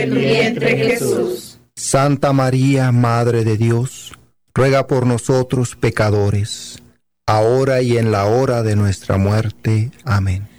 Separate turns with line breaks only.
tu vientre Jesús.
Santa María, Madre de Dios, ruega por nosotros pecadores, ahora y en la hora de nuestra muerte. Amén.